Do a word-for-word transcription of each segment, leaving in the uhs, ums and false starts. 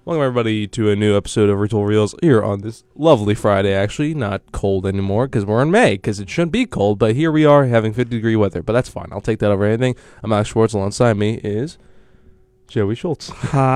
Welcome everybody to a new episode of Retool Reels here on this lovely Friday, actually. Not cold anymore because we're in May, because it shouldn't be cold, but here we are having fifty degree weather, but that's fine. I'll take that over anything. I'm Alex Schwartz. Alongside me is Joey Schultz.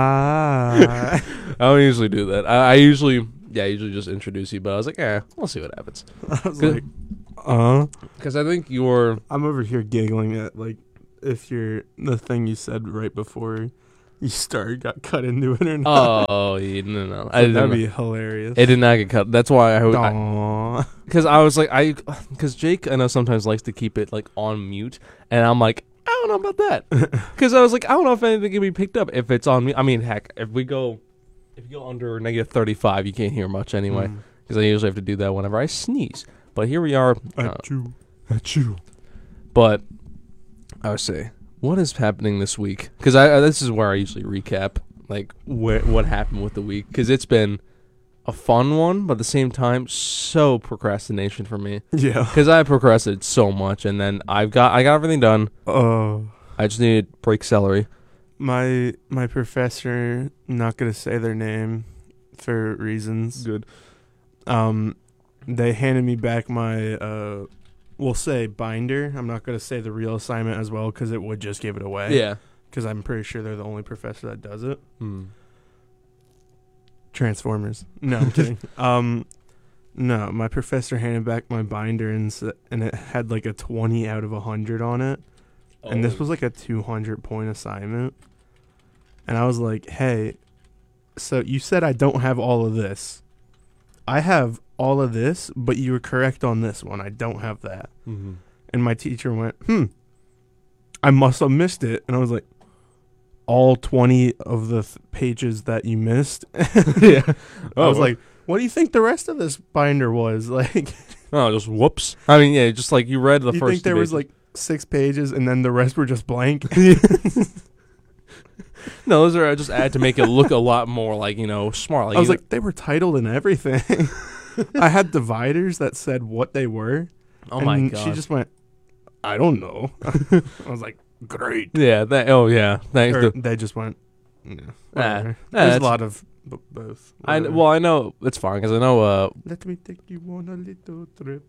Hi. I don't usually do that. I, I usually, yeah, I usually just introduce you, but I was like, eh, we'll see what happens. I was like, uh Because I think you're... I'm over here giggling at, like, if you're, the thing you said right before you started got cut into it or not. Oh, yeah, no, no. So I didn't that'd know. be hilarious. It did not get cut. That's why I... Aww. Because I, I was like, I... Because Jake, I know, sometimes likes to keep it, like, on mute, and I'm like, I don't know about that. Because I was like, I don't know if anything can be picked up if it's on me. I mean, heck, if we go... If you go under negative thirty-five, you can't hear much anyway. Because Mm. I usually have to do that whenever I sneeze. But here we are. Uh, Achoo. Achoo. but I would say, what is happening this week? Because I, I this is where I usually recap, like, where, what happened with the week. Because it's been a fun one, but at the same time, so procrastination for me. Yeah. Because I procrastinated so much, and then I've got I got everything done. Oh. I just needed to break celery. My my professor, not gonna say their name for reasons. Good. Um, they handed me back my uh, we'll say binder. I'm not gonna say the real assignment as well because it would just give it away. Yeah. Because I'm pretty sure they're the only professor that does it. Hmm. Transformers. No, I'm kidding. Um, no, my professor handed back my binder and s- and it had like a twenty out of one hundred on it. And this was like a two hundred point assignment. And I was like, hey, so you said I don't have all of this. I have all of this, but you were correct on this one. I don't have that. Mm-hmm. And my teacher went, hmm, I must have missed it. And I was like, all twenty of the th- pages that you missed? Yeah. I was Oh. like, what do you think the rest of this binder was? Like, Oh, just whoops. I mean, yeah, just like you read the you first. think there two was pages. like six pages and then the rest were just blank? No, those are just added to make it look a lot more like, you know, smart. Like, I was you- like, they were titled and everything. I had dividers that said what they were. oh and my god. she just went, I don't know. I was like, great. Yeah. That. Oh yeah. Thanks. Or to- they just went, yeah, Nah, whatever. nah, There's a that's- lot of b- both. I Whatever. well, I know it's fine because I know. Uh, Let me take you on a little trip.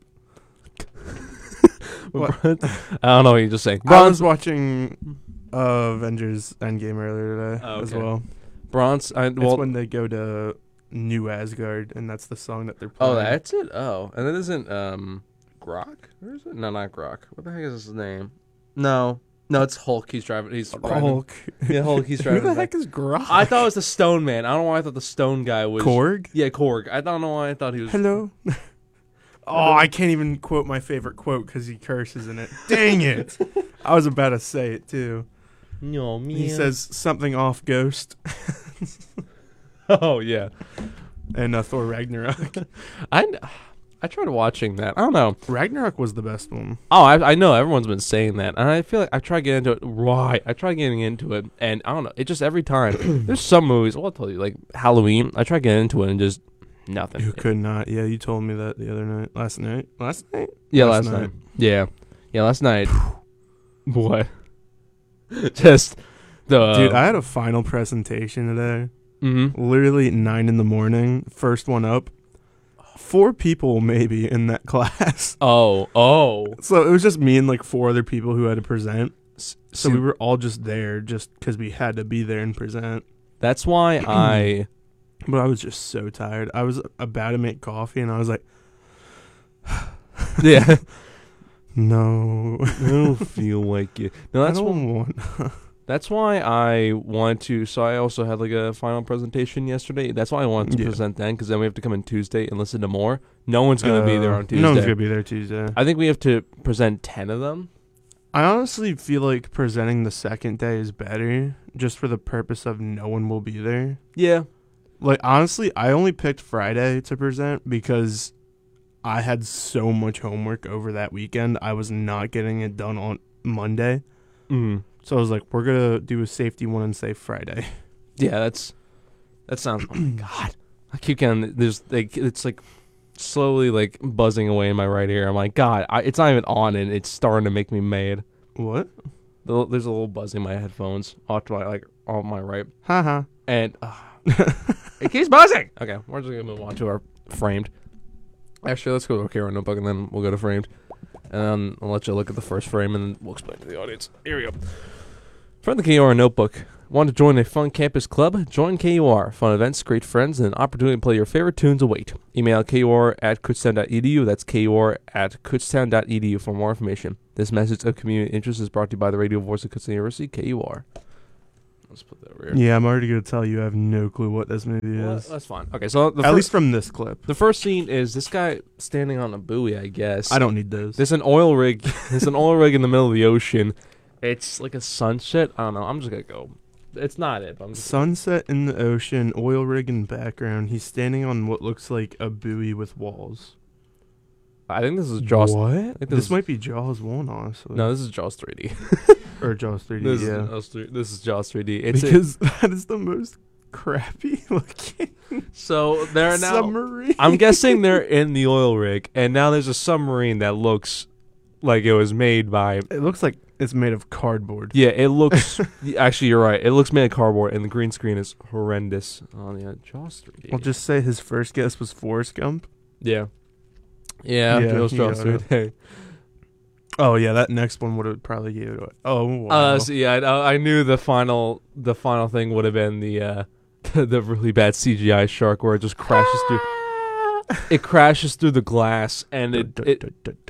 Bron- I don't know what you're just saying. I Bronze, was watching uh, Avengers Endgame earlier today Oh, as okay. well. bronze. I, It's well, when they go to New Asgard, and that's the song that they're playing. oh, that's it. Oh, and it isn't um, Grok. Or is it? No, not Grok. What the heck is his name? No, no, it's Hulk. He's driving. He's driving. Hulk. Yeah, Hulk. He's Who driving. the back. heck is Grok? I thought it was the Stone Man. I don't know why I thought the Stone guy was Korg? Yeah, Korg. I don't know why I thought he was. Hello? Oh, I can't even quote my favorite quote because he curses in it. Dang it. I was about to say it, too. No, me. He says something off Ghost "Oh yeah." and uh, Thor Ragnarok. I I tried watching that. I don't know. Ragnarok was the best one. Oh, I, I know everyone's been saying that, and I feel like I tried getting into it. Right, I tried getting into it, and I don't know. It just every time. There's some movies. Well, I'll tell you, like Halloween. I tried getting into it and just nothing. You could not. Yeah, you told me that the other night. Last night? Last night? yeah, last last, night. night. Yeah, yeah, last night. What? just the Dude, I had a final presentation today. Mm-hmm. Literally nine in the morning. First one up. Four people maybe in that class. Oh, oh. So it was just me and like four other people who had to present. S- So see, we were all just there just because we had to be there and present. That's why I. But I was just so tired. I was about to make coffee and I was like, Yeah. no. I don't feel like it. No, that's I why, don't want. that's why I wanted to. So I also had like a final presentation yesterday. That's why I wanted to Yeah. present then, because then we have to come in Tuesday and listen to more. No one's gonna be there Uh, on Tuesday. No one's going to be there Tuesday. I think we have to present ten of them. I honestly feel like presenting the second day is better just for the purpose of no one will be there. Yeah. Like, honestly, I only picked Friday to present because I had so much homework over that weekend. I was not getting it done on Monday. Mm. So I was like, we're going to do a safety one and say Friday. Yeah. That's. That sounds. Oh my god. I keep getting. There's like it's like slowly like buzzing away in my right ear. I'm like, God, I, it's not even on, and it's starting to make me mad. What? The- There's a little buzz in my headphones off to my like off my right, Haha. and uh, It keeps buzzing. Okay, we're just gonna move on to our framed. Actually, let's go to our K O R notebook and then we'll go to framed. And then I'll let you look at the first frame and then we'll explain to the audience. Here we go. From the K O R notebook. Want to join a fun campus club? Join K O R. Fun events, great friends, and an opportunity to play your favorite tunes await. Email K O R at kutztown dot e d u. That's K O R at kutztown dot e d u for more information. This message of community interest is brought to you by the radio voice of Kutztown University, K O R. Let's put that over here. Yeah, I'm already going to tell you I have no clue what this movie Well, is. that's fine. Okay, so the At first, least from this clip. the first scene is this guy standing on a buoy, I guess. I don't need those. There's an oil rig. There's an oil rig in the middle of the ocean. It's like a sunset. I don't know. I'm just going to go. It's not it. But I'm just Sunset in the ocean, oil rig in the background. He's standing on what looks like a buoy with walls. I think this is Jaws. What? think This, this is- might be Jaws one, honestly. No, this is Jaws three D. Or Jaws three D, This yeah. is Jaws three. This is Jaws three D. It's a, Because that is the most crappy looking so they're now. submarine. I'm guessing they're in the oil rig, and now there's a submarine that looks like it was made by. It looks like it's made of cardboard. Yeah, it looks. Actually, you're right. It looks made of cardboard, and the green screen is horrendous on the uh, Jaws three D. I'll just say his first guess was Forrest Gump. Yeah. Yeah, Yeah, it was you Jaws got three it. D. Oh yeah, that next one would have probably gave it away. Oh wow. Uh, so yeah, I, I knew the final the final thing would have been the uh, the really bad C G I shark where it just crashes through. It crashes through the glass, and it. it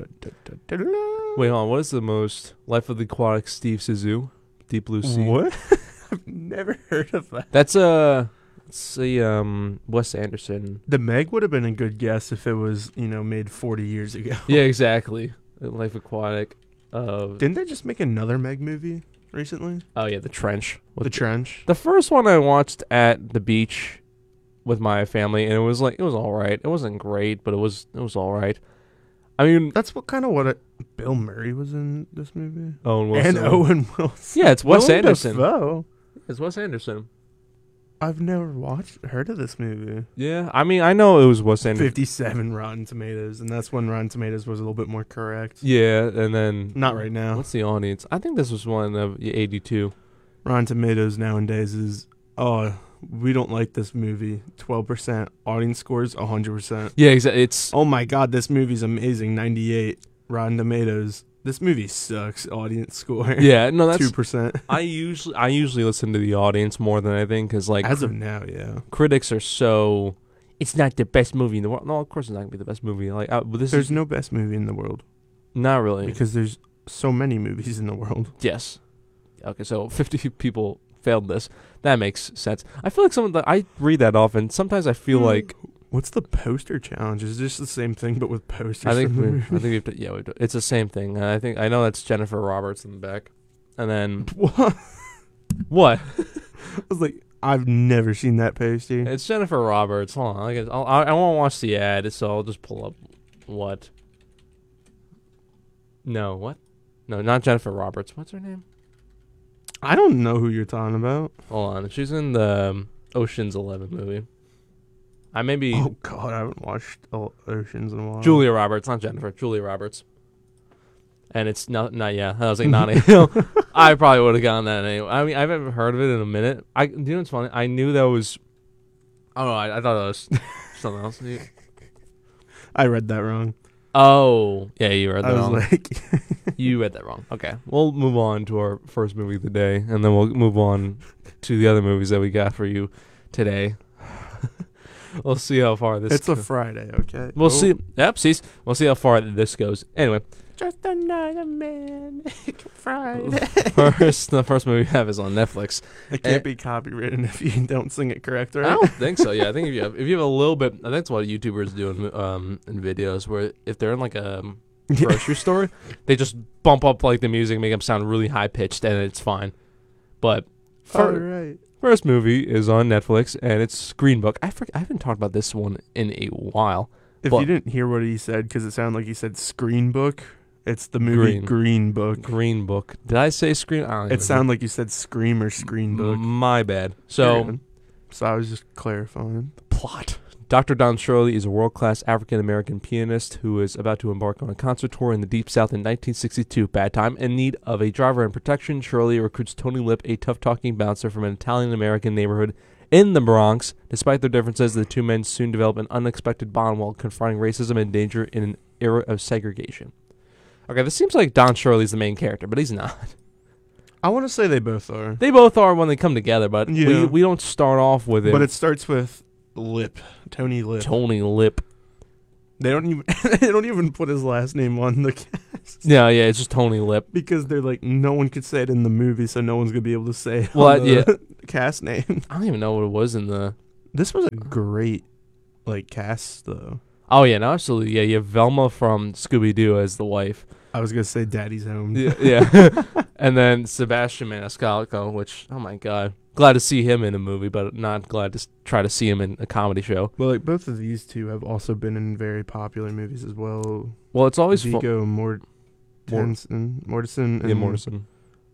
wait, hold on. What is the most Life of the Aquatic Steve Zissou? Deep Blue Sea. What? I've never heard of that. That's a. Let's see, um, Wes Anderson. The Meg would have been a good guess if it was, you know, made forty years ago. Yeah, exactly. Life Aquatic. Uh, Didn't they just make another Meg movie recently? oh yeah, The Trench. The Trench. The first one I watched at the beach with my family, and it was like it was all right. It wasn't great, but it was it was all right. I mean, That's what kind of what it, Bill Murray was in this movie. Owen Wilson. And Owen Wilson. Yeah, it's Wes Willem Anderson. Dafoe. It's Wes Anderson. I've never watched, heard of this movie. Yeah, I mean, I know it was Wes Anderson. fifty-seven Rotten Tomatoes, and that's when Rotten Tomatoes was a little bit more correct. Yeah, and then Not right now. what's the audience? I think this was one of eighty-two. Rotten Tomatoes nowadays is, oh, we don't like this movie. twelve percent. Audience scores, one hundred percent. Yeah, exactly. It's Oh my god, this movie's amazing. ninety-eight. Rotten Tomatoes. This movie sucks. Audience score. yeah, no, that's two percent. I usually I usually listen to the audience more than anything because like As of now, yeah. critics are so. It's not the best movie in the world. No, of course it's not gonna be the best movie. Like, uh, but this There's is no best movie in the world. not really. Because there's so many movies in the world. Yes. Okay, so fifty people failed this. That makes sense. I feel like some of the I read that often. Sometimes I feel like What's the poster challenge? Is this the same thing but with posters? I think from the we, I movie? think we've d- yeah, we've d- it's the same thing. And I think I know that's Jennifer Roberts in the back. And then What? what? I was like, I've never seen that poster. It's Jennifer Roberts. Hold on. I guess I'll, I I won't watch the ad, so I'll just pull up what. No, what? No, not Jennifer Roberts. What's her name? I don't know who you're talking about. Hold on. She's in the um, Ocean's Eleven movie. I maybe Oh god, I haven't watched O- Oceans in a while. Julia Roberts, not Jennifer. Julia Roberts. And it's not, not yeah. I was like, not. You know, I probably would have gotten that anyway. I mean, I haven't heard of it in a minute. I, do you know what's funny? I knew that was. I don't know. I, I thought it was something else. I read that wrong. Oh, yeah, you read I that was wrong. like, You read that wrong. Okay, we'll move on to our first movie of the day, and then we'll move on to the other movies that we got for you today. We'll see how far this. it's a go- Friday, okay? We'll Oh. see. Yep, see. We'll see how far this goes. Anyway, Just another man. Friday. first the first movie we have is on Netflix. It Eh. can't be copywritten if you don't sing it correct, right? I don't think so. Yeah, I think if you have if you have a little bit, I think that's what YouTubers do in um in videos where if they're in like a grocery store, they just bump up like the music, make them sound really high pitched, and it's fine. But All for, right. first movie is on Netflix, and it's Green Book. I for, I haven't talked about this one in a while. If But- you didn't hear what he said, because it sounded like he said Screen Book, it's the movie Green. Green, Book. Green Book. Did I say Screen? I don't even It sounded like you said Scream or Screen know. Book. My bad. You're So good. so I was just clarifying. plot. Doctor Don Shirley is a world-class African-American pianist who is about to embark on a concert tour in the Deep South in nineteen sixty-two. Bad time. In need of a driver and protection, Shirley recruits Tony Lip, a tough-talking bouncer from an Italian-American neighborhood In the Bronx, despite their differences, the two men soon develop an unexpected bond while confronting racism and danger in an era of segregation. Okay, this seems like Don Shirley's the main character, but he's not. I want to say they both are. They both are when they come together, but Yeah. we, we don't start off with it. But it starts with Lip. Tony Lip. Tony Lip. They don't even they don't even put his last name on the cast. Yeah, yeah, it's just Tony Lip. Because they're like, no one could say it in the movie, so no one's gonna be able to say it Well, on the yeah. cast name. I don't even know what it was in the... This was a great like cast though. Oh, yeah, no, absolutely. Yeah, you have Velma from Scooby-Doo as the wife. I was gonna say Daddy's Home. Yeah, yeah. And then Sebastian Maniscalco, which, oh my god. Glad to see him in a movie, but not glad to s- try to see him in a comedy show. Well, like both of these two have also been in very popular movies as well. Well, it's always fun. Vigo Mortensen, Mortensen, and Yeah, Morrison.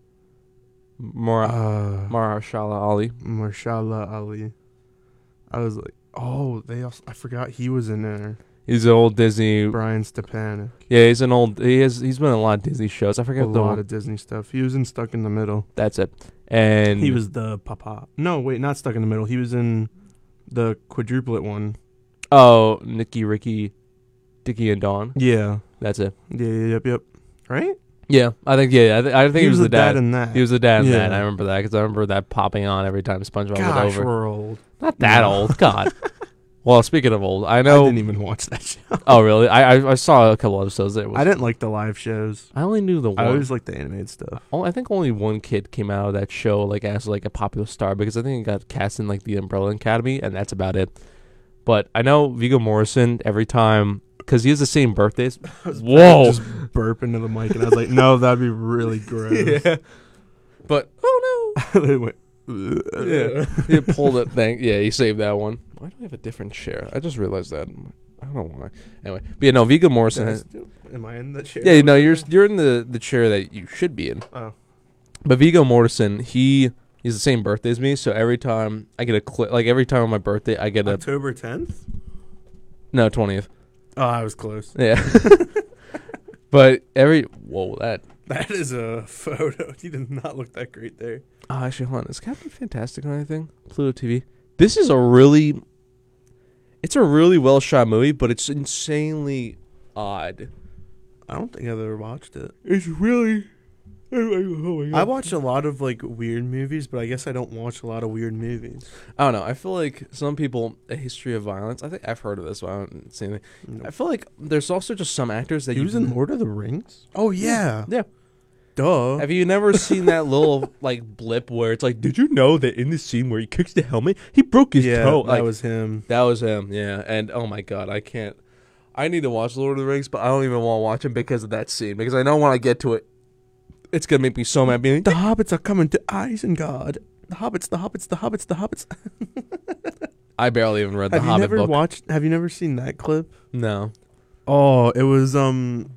Mara, uh, Mahershala Ali. Mahershala Ali. I was like, oh, they also. I forgot he was in there. He's an old Disney. Brian Stepanek. Yeah, he's an old. He has. He's been in a lot of Disney shows. I A forget the lot one. of Disney stuff. He was in Stuck in the Middle. That's it. And He was the papa. No, wait, not Stuck in the Middle. He was in the quadruplet one. Oh, Nicky, Ricky, Dickie, and Dawn. Yeah. That's it. Yeah. yeah yep. Yep. Right. Yeah, I think. Yeah, I, th- I think he, was, the dad. in that. He was the dad in Yeah. that. I remember that because I remember that popping on every time SpongeBob Gosh, went over. we're old. Not that No. old. God. Well, speaking of old, I I know. didn't even watch that show. Oh, really? I, I I saw a couple episodes. There was. I didn't like the live shows. I only knew the one. I always liked the animated stuff. Oh, I think only one kid came out of that show like as like a popular star because I think he got cast in like the Umbrella Academy and that's about it. But I know Viggo Morrison every time because he has the same birthdays. Whoa! Just burp into the mic, and I was like, no, that'd be really gross. Yeah. But oh They went, no! Yeah, he pulled it. Thank yeah, he saved that one. Why do we have a different chair? I just realized that. I don't know why. Anyway, but yeah, no, Viggo Morrison. Has, Am I in the chair? yeah, no, you're you're in the the chair that you should be in. Oh. But Viggo Mortensen, he he's the same birthday as me, so every time I get a clip, like every time on my birthday, I get a October tenth? no twentieth. Oh, I was close. Yeah. But every whoa that That is a photo. He did not look that great there. oh actually hold on, is Captain Fantastic on anything? Pluto T V. This is a really, it's a really well shot movie, but it's insanely odd. I don't think I've ever watched it. It's really. Oh my I watch a lot of like weird movies, but I guess I don't watch a lot of weird movies. I don't know. I feel like some people, A History of Violence. I think I've heard of this, but I haven't seen it. I feel like there's also just some actors that He you was in Lord of the Rings? Oh yeah. Yeah. Duh. Have you never seen that little like blip where it's like, did you know that in the scene where he kicks the helmet, he broke his yeah, toe? that Like, was him. that was him. Yeah, and oh my god, I can't. I need to watch Lord of the Rings, but I don't even want to watch him because of that scene. Because I know when I get to it, it's gonna make me so mad. Being The hobbits are coming to Isengard. The hobbits, the hobbits, the hobbits, the hobbits. I barely even read the Have you Hobbit never book. watched? Have you never seen that clip? No. Oh, it was um,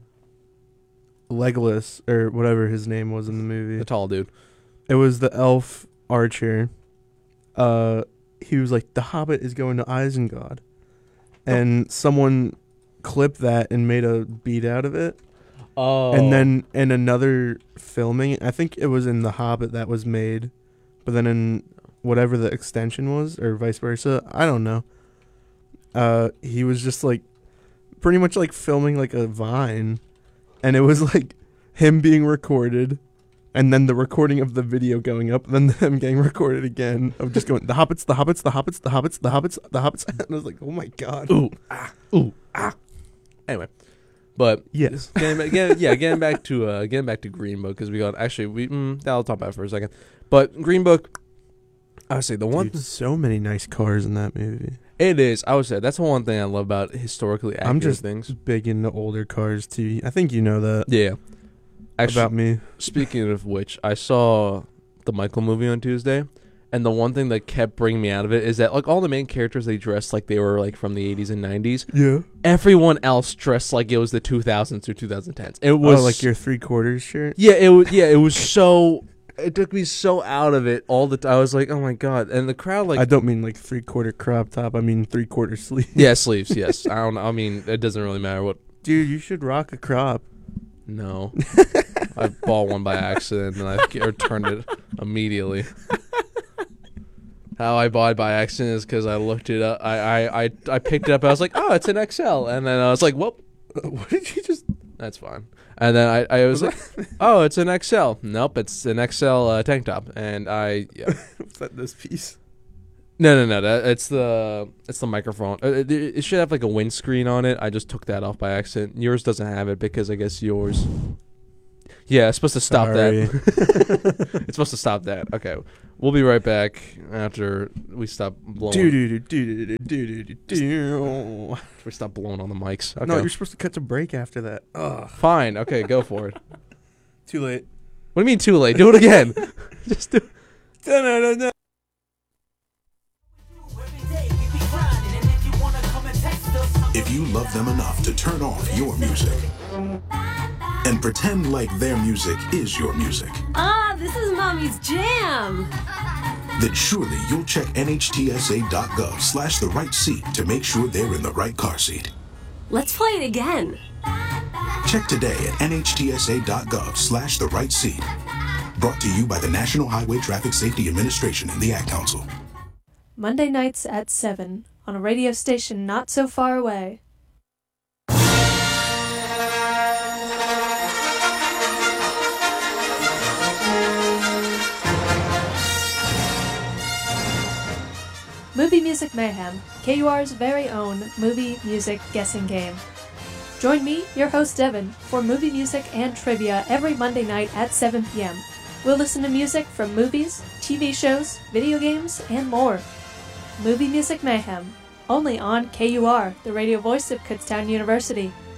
Legolas or whatever his name was in the movie. The tall dude. It was the elf archer. Uh, he was like, "The Hobbit is going to Isengard," and someone clipped that and made a beat out of it. Oh. And then in another filming, I think it was in The Hobbit that was made, but then in whatever the extension was, or vice versa, I don't know. Uh, he was just like, pretty much like filming like a Vine, and it was like him being recorded, and then the recording of the video going up, and then them getting recorded again of just going, the hobbits, the hobbits, the hobbits, the hobbits, the hobbits, the hobbits, and I was like, oh my god. Ooh, ah, ooh, ah. Anyway, but Yes. getting back, getting, yeah, getting back to uh, getting back to Green Book because we got actually we mm, I'll talk about it for a second. But Green Book, I would say the one Dude, so many nice cars in that movie. it is. I would say that's the one thing I love about historically accurate I'm just things. big into older cars too. I think you know that Yeah, actually, about me. speaking of which, I saw the Michael movie on Tuesday, and the one thing that kept bringing me out of it is that like all the main characters they dressed like they were like from the eighties and nineties. Yeah. Everyone else dressed like it was the two thousands or twenty tens. It was Oh, like your three quarters shirt. Yeah, it was. Yeah, it was so. It took me so out of it all the time. I was like, oh my god, and the crowd like. I don't mean like three quarter crop top. I mean three quarter sleeve. Yeah, sleeves. Yes, I don't. I mean, it doesn't really matter what. Dude, you should rock a crop. No, I bought one by accident and I returned it immediately. how I bought it by accident is because I looked it up. I, I, I, I picked it up. I was like, oh, it's an X L. And then I was like, whoop. What did you just... That's fine. And then I, I was, Was like, oh, it's an X L. Nope, it's an X L uh, tank top. And I, yeah. Was that this piece? No, no, no. That, it's the it's the microphone. Uh, It, it should have like a windscreen on it. I just took that off by accident. Yours doesn't have it because I guess yours... Yeah, it's supposed to stop Sorry. that. It's supposed to stop that. Okay. We'll be right back after we stop blowing. Do do do do do do do do. We stop blowing on the mics. Okay. No, you're supposed to cut to break after that. Ugh. Fine. Okay, go for it. Too late. What do you mean too late? Do it again. Just do it. Da-da-da-da. If you love them enough to turn off your music and pretend like their music is your music, Ah, this is Mommy's jam. then surely you'll check nhtsa.gov slash the right seat to make sure they're in the right car seat. Let's play it again. Check today at nhtsa.gov slash the right seat. Brought to you by the National Highway Traffic Safety Administration and the Ad Council. Monday nights at seven on a radio station not so far away. Movie Music Mayhem, K U R's very own movie music guessing game. Join me, your host Devin, for movie music and trivia every Monday night at seven p.m. We'll listen to music from movies, T V shows, video games, and more. Movie Music Mayhem, only on K U R, the radio voice of Kutztown University.